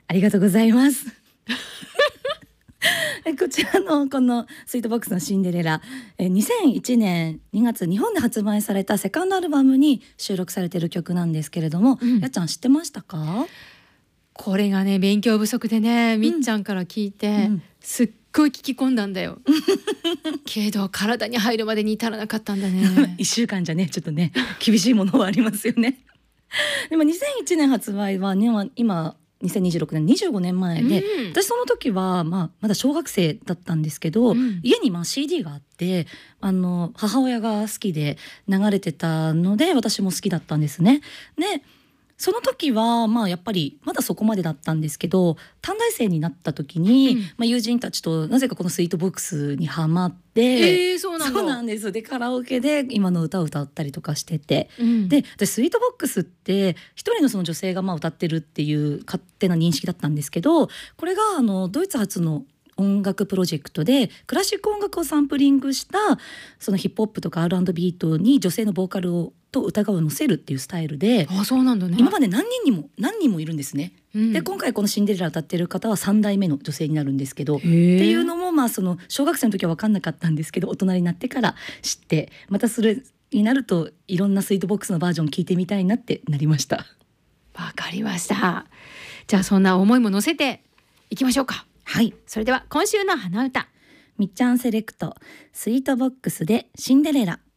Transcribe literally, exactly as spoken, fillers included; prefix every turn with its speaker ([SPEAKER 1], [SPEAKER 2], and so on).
[SPEAKER 1] ありがとうございますこちらのこのスイートボックスのシンデレラ、にせんいちねんにがつ日本で発売されたセカンドアルバムに収録されている曲なんですけれども、うん、やっちゃん知ってましたか？
[SPEAKER 2] これがね勉強不足でね、みっちゃんから聞いて、うん、すっごい聞き込んだんだよけど体に入るまでに至らなかったんだね
[SPEAKER 1] いっしゅうかんじゃねちょっとね厳しいものはありますよねでもにせんいちねん発売は、ね、今にせんにじゅうろくねんにじゅうごねんまえで、うん、私その時は、まあ、まだ小学生だったんですけど、うん、家にまあ シーディー があってあの母親が好きで流れてたので私も好きだったんですね。でその時はまあやっぱりまだそこまでだったんですけど、短大生になった時に、うんまあ、友人たちとなぜかこのスイートボックスにハマって、
[SPEAKER 2] えー、そうなんだ。
[SPEAKER 1] そうなんです。でカラオケで今の歌を歌ったりとかしてて、うん、で私スイートボックスって一人のその女性がまあ歌ってるっていう勝手な認識だったんですけど、これがあのドイツ発の音楽プロジェクトでクラシック音楽をサンプリングしたそのヒップホップとか アールアンドビー トに女性のボーカルをと歌声を乗せるっていうスタイルで、
[SPEAKER 2] あ、そうなんだね。
[SPEAKER 1] 今まで何人にも何人もいるんですね、うん、で今回このシンデレラ歌ってる方はさんだいめの女性になるんですけど、っていうのもまあその小学生の時は分かんなかったんですけど大人になってから知って、またそれになるといろんなスイートボックスのバージョン聞いてみたいなってなりました。
[SPEAKER 2] わかりました。じゃあそんな思いも乗せていきましょうか。
[SPEAKER 1] はい、
[SPEAKER 2] それでは今週の花歌、
[SPEAKER 1] みっちゃんセレクトスイートボックスでシンデレラ。